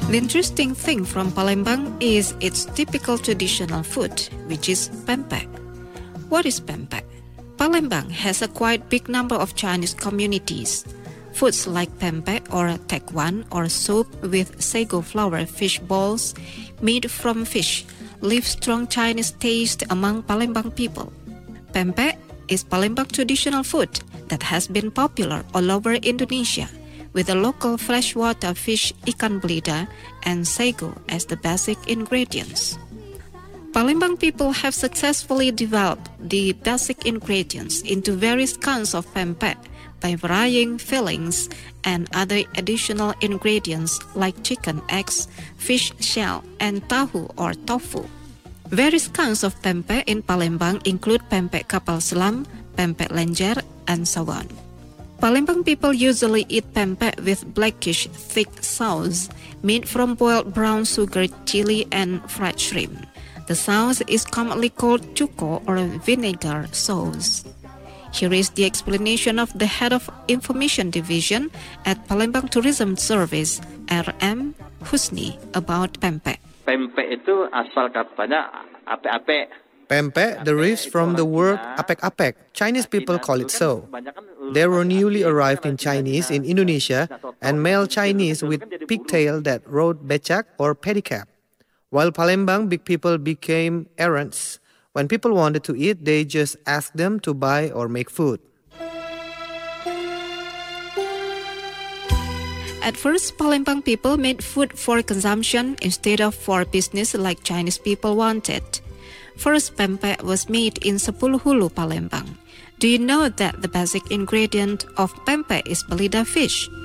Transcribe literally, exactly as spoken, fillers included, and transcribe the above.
The interesting thing from Palembang is its typical traditional food, which is pempek. What is pempek? Palembang has a quite big number of Chinese communities. Foods like pempek or tekwan or soup with sago flour fish balls made from fish leave strong Chinese taste among Palembang people. Pempek is Palembang traditional food that has been popular all over Indonesia, with the local freshwater fish ikan belida and sago as the basic ingredients. Palembang people have successfully developed the basic ingredients into various kinds of pempek by varying fillings and other additional ingredients like chicken eggs, fish shell, and tahu or tofu. Various kinds of pempek in Palembang include pempek kapal selam, pempek lenjer, and so on. Palembang people usually eat pempek with blackish thick sauce made from boiled brown sugar, chili, and fried shrimp. The sauce is commonly called cuko or vinegar sauce. Here is the explanation of the head of Information Division at Palembang Tourism Service, R M Husni, about pempek. Pempek itu asal katanya apek-apek. Pempek derives from the word apek-apek. Chinese people call it so. There were newly arrived in Chinese in Indonesia and male Chinese with pigtail that rode becak or pedicab. While Palembang big people became errands. When people wanted to eat, they just asked them to buy or make food. At first, Palembang people made food for consumption instead of for business like Chinese people wanted. First, pempek was made in Sepuluh Hulu, Palembang. Do you know that the basic ingredient of pempek is belida fish?